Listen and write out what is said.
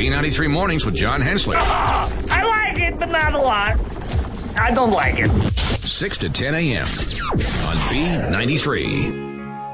B93 Mornings with John Hensley. I like it, but not a lot. I don't like it. 6 to 10 a.m. on B93.